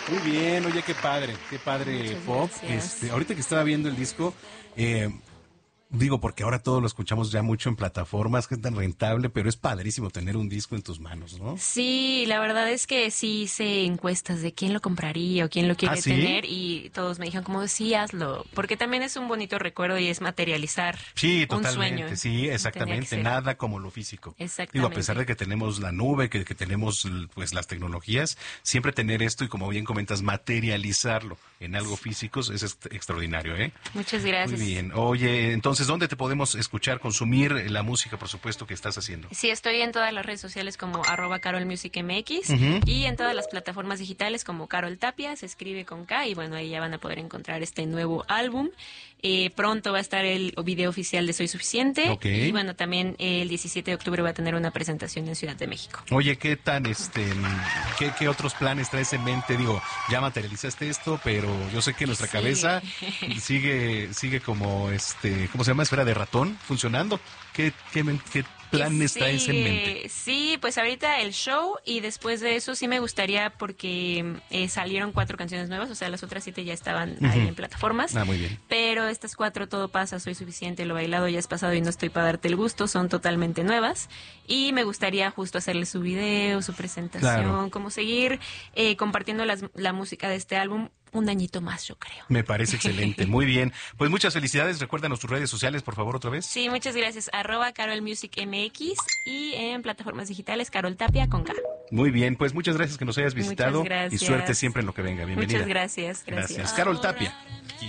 Muy bien, oye, qué padre, Muchas Pop. gracias. Ahorita que estaba viendo el disco, digo, porque ahora todo lo escuchamos ya mucho en plataformas, que es tan rentable, pero es padrísimo tener un disco en tus manos, ¿no? Sí, la verdad es que sí hice encuestas de quién lo compraría o quién lo ¿Ah, quiere sí? tener y todos me dijeron como sí, hazlo, porque también es un bonito recuerdo y es materializar Sí, un sueño, totalmente, sí, tenía que exactamente, ser. nada como lo físico. Digo, a pesar Exactamente. de que tenemos la nube, que tenemos pues las tecnologías, siempre tener esto y como bien comentas, materializarlo en algo físico es extraordinario, ¿eh? Muchas Muy gracias. bien. Oye, entonces, ¿dónde te podemos escuchar, consumir la música, por supuesto, que estás haciendo? Sí, estoy en todas las redes sociales como @carolmusicmx Ujú. y en todas las plataformas digitales como Carol Tapia, se escribe con K y bueno, ahí ya van a poder encontrar este nuevo álbum. Pronto va a estar el video oficial de Soy Suficiente Ok. y bueno, también el 17 de octubre va a tener una presentación en Ciudad de México. Oye, ¿qué tan, qué otros planes traes en mente? Digo, ya materializaste esto, pero yo sé que nuestra Sí. cabeza sigue como, ¿cómo se llama? Esfera de ratón funcionando. ¿Qué planes traes en mente? Sí, pues ahorita el show y después de eso sí me gustaría porque salieron 4 canciones nuevas, o sea, las otras 7 ya estaban ahí Ujú. en plataformas, Ah, muy bien. pero estas 4 todo pasa, soy suficiente, lo bailado ya es pasado y no estoy para darte el gusto, son totalmente nuevas y me gustaría justo hacerle su video, su Claro. presentación, como seguir compartiendo la música de este álbum un añito más, yo creo. Me parece excelente. Muy bien. Pues muchas felicidades. Recuérdanos tus redes sociales, por favor, otra vez. Sí, muchas gracias. @carolmusicmx y en plataformas digitales Carol Tapia con K. Muy bien. Pues muchas gracias que nos hayas Muchas visitado y suerte gracias. siempre en lo que venga. Muchas Bienvenida. gracias, Gracias. gracias. Carol Tapia.